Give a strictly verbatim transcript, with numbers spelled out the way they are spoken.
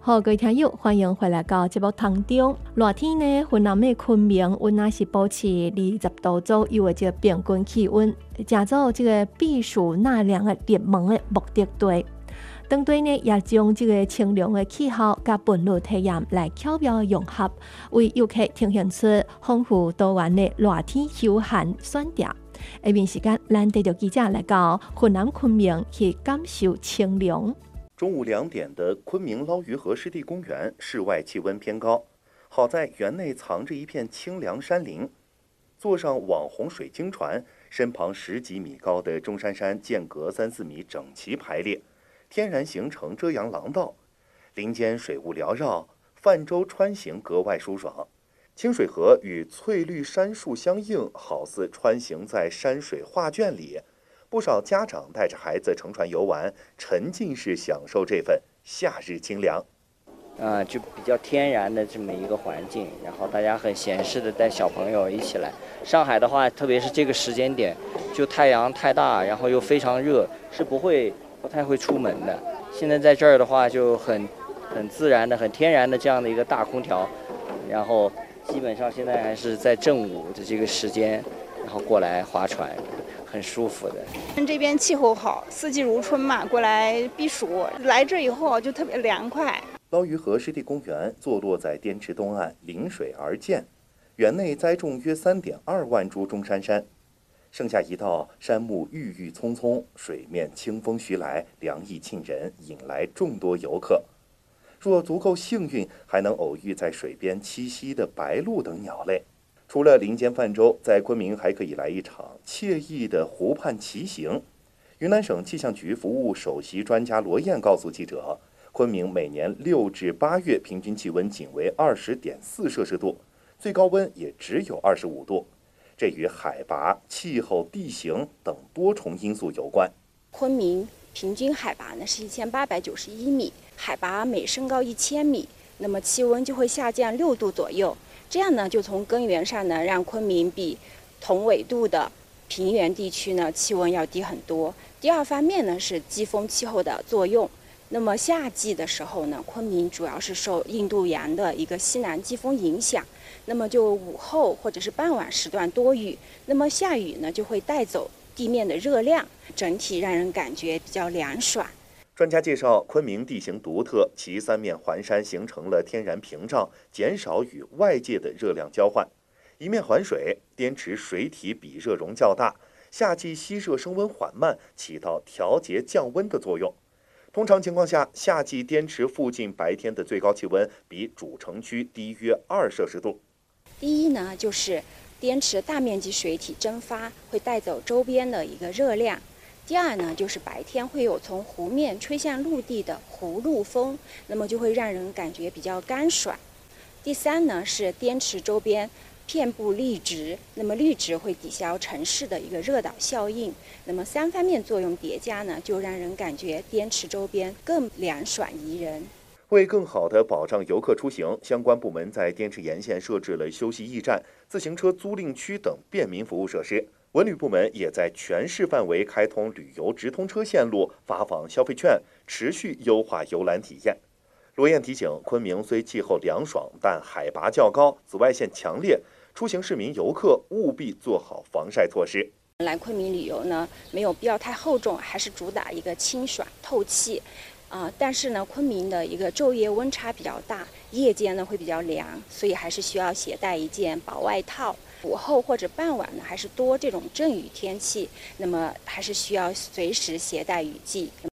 好，各位听友，欢迎回来到节目当中。热天呢，云南的昆明温也是保持二十度左右的这个平均气温，正做这个避暑纳凉的热门的目的地。当地呢，也将这个清凉的气候甲本土体验来巧妙融合，为游客呈现出丰富多元的热天休闲选择。下面时间，咱带着记者来到云南昆明去感受清凉。 中午两点的昆明捞鱼河湿地公园，室外气温偏高，好在园内藏着一片清凉山林。坐上网红水晶船，身旁十几米高的中山山间隔三四米整齐排列，天然形成遮阳廊道，林间水雾缭绕，泛舟穿行格外舒爽。清水河与翠绿杉树相映，好似穿行在山水画卷里。不少家长带着孩子乘船游玩，沉浸式享受这份夏日清凉。 呃，就比较天然的这么一个环境，然后大家很闲适的带小朋友一起来。上海的话，特别是这个时间点，就太阳太大，然后又非常热，是不会不太会出门的。现在在这儿的话，就很很自然的、很天然的这样的一个大空调，然后基本上现在还是在正午的这个时间，然后过来划船。很舒服的， 这边气候好，四季如春嘛，过来避暑。来这以后就特别凉快。 捞鱼河湿地公园坐落在滇池东岸，临水而建，园内栽种约三点二万株中山杉。盛夏一到，山木郁郁葱葱，水面清风徐来，凉意沁人，引来众多游客。若足够幸运，还能偶遇在水边栖息的白鹭等鸟类。除了林间泛舟，在昆明还可以来一场惬意的湖畔骑行。云南省气象局服务首席专家罗燕告诉记者，昆明每年六至八月平均气温仅为二十点四摄氏度，最高温也只有二十五度，这与海拔、气候、地形等多重因素有关。 昆明平均海拔呢是一千八百九十一米，海拔每升高一千米，那么气温就会下降六度左右。这样呢，就从根源上呢，让昆明比同纬度的平原地区呢气温要低很多。第二方面呢是季风气候的作用。那么夏季的时候呢，昆明主要是受印度洋的一个西南季风影响，那么就午后或者是傍晚时段多雨，那么下雨呢就会带走地面的热量，整体让人感觉比较凉爽。 专家介绍，昆明地形独特，其三面环山形成了天然屏障，减少与外界的热量交换。一面环水，滇池水体比热容较大，夏季吸热升温缓慢，起到调节降温的作用。通常情况下，夏季滇池附近白天的最高气温比主城区低约二摄氏度。 第一呢，就是滇池大面积水体蒸发，会带走周边的一个热量。第二呢，就是白天会有从湖面吹向陆地的湖陆风，那么就会让人感觉比较干爽。第三呢，是滇池周边遍布绿植，那么绿植会抵消城市的一个热岛效应，那么三方面作用叠加呢，就让人感觉滇池周边更凉爽宜人。 为更好地保障游客出行，相关部门在滇池沿线设置了休息驿站、自行车租赁区等便民服务设施。文旅部门也在全市范围开通旅游直通车线路，发放消费券，持续优化游览体验。罗燕提醒，昆明虽气候凉爽，但海拔较高，紫外线强烈，出行市民游客务必做好防晒措施。 来昆明旅游呢，没有必要太厚重，还是主打一个清爽透气。啊、呃，但是呢，昆明的一个昼夜温差比较大，夜间呢会比较凉，所以还是需要携带一件薄外套。午后或者傍晚呢，还是多这种阵雨天气，那么还是需要随时携带雨具。